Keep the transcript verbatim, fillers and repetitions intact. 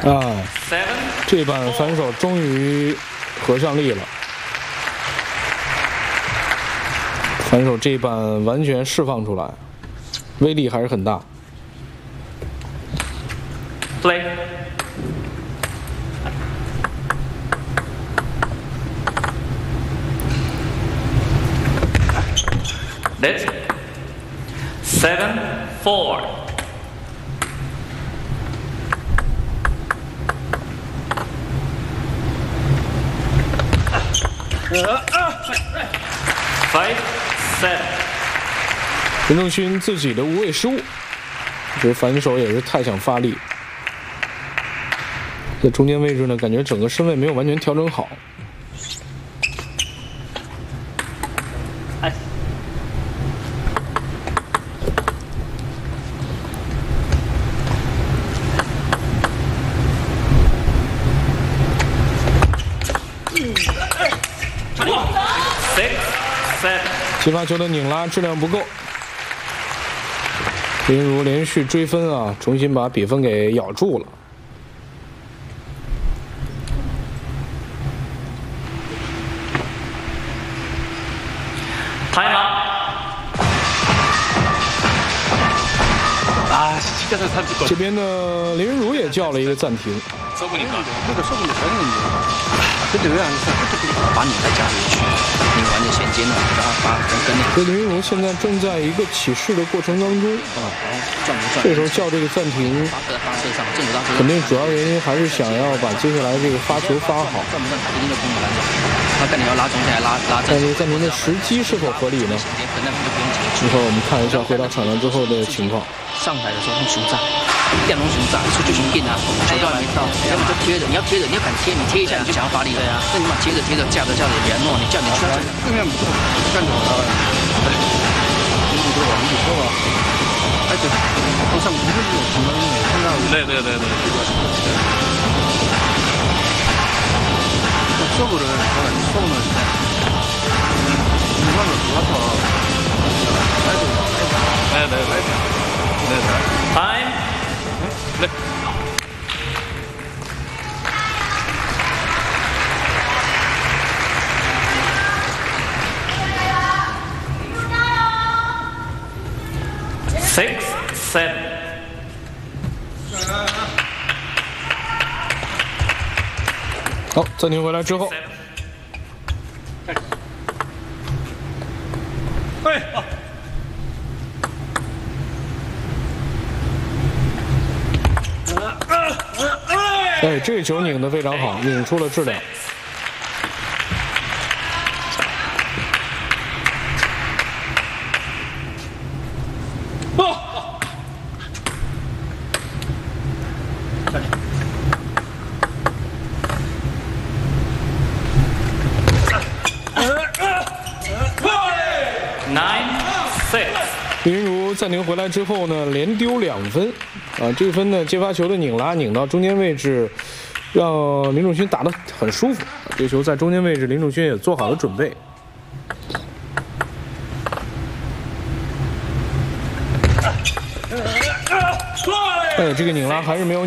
啊，这板反手终于合上力了，反手这一板完全释放出来，威力还是很大。 Play。That's seven four。 Five seven。 林仲勋自己的无谓失误，这反手也是太想发力，在中间位置呢，感觉整个身位没有完全调整好。 接发球的拧拉质量不够，林如连续追分啊，重新把比分给咬住了。 Time out。啊， 这边呢，林如也叫了一个暂停。 这个样子，把你再加回去，你玩的衔接呢，把把跟那个。林如现在正在一个起势的过程当中啊，这时候叫这个暂停，肯定主要原因还是想要把接下来这个发球发好。 他跟你要拉中间拉拉。 但是暂停的时机是否合理呢？一会儿我们看一下回到场上之后的情况。 上来的时候用熊掌。 电龙熊掌，一出就熊电啊！球都还没到，要不就贴着，你要贴着，你要敢贴，你贴一下你就想要发力。对啊，那你嘛贴着贴着，架着架着也诺，你叫你去。对面不错，干走了。你不错吧？你不错吧？而且好像不是这种情况，看到。对对对对。这个人，他来送了。你那个多少？来对来来来来来。 Time。 Six seven。 好，暂停回来之后。 哎。 哎，这个球拧得非常好，拧出了质量。 Nine six。 林如暂停回来之后呢，连丢两分，啊，这个分呢，接发球的拧拉拧到中间位置，让林仲勋打得很舒服。这球在中间位置，林仲勋也做好了准备。哎，这个拧拉还是没有。